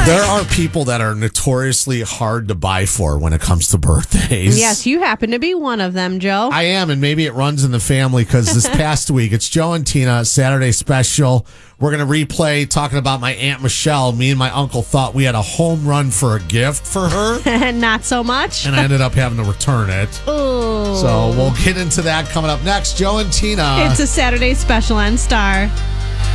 There are people that are notoriously hard to buy for when it comes to birthdays. Yes, you happen to be one of them, Joe. I am, and maybe it runs in the family because this past week, it's Joe and Tina, Saturday special. We're going to replay talking about my Aunt Michelle. Me and my uncle thought we had a home run for a gift for her. And not so much. And I ended up having to return it. Ooh. So we'll get into that coming up next. Joe and Tina. It's a Saturday special on Star.